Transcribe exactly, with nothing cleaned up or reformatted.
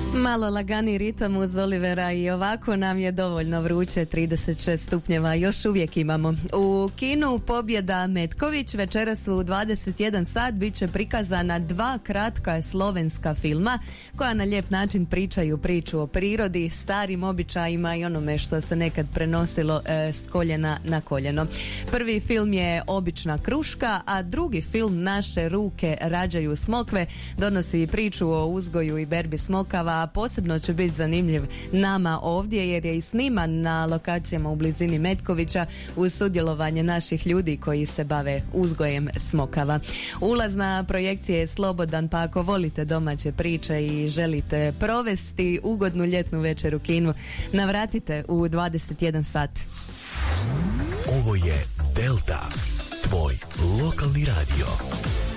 Malo lagani ritam uz Olivera i ovako nam je dovoljno vruće, trideset šest stupnjeva još uvijek imamo. U kinu Pobjeda Metković večeras u dvadeset jedan sat bit će prikazana dva kratka slovenska filma koja na lijep način pričaju priču o prirodi, starim običajima i onome što se nekad prenosilo e, s koljena na koljeno. Prvi film je Obična kruška, a drugi film Naše ruke rađaju smokve donosi priču o uzgoju i berbi smokava, a posebno će biti zanimljiv nama ovdje jer je i sniman na lokacijama u blizini Metkovića uz sudjelovanje naših ljudi koji se bave uzgojem smokava. Ulaz na projekcije je slobodan, pa ako volite domaće priče i želite provesti ugodnu ljetnu večer u kinu, navratite u dvadeset jedan sat. Ovo je Delta, tvoj lokalni radio.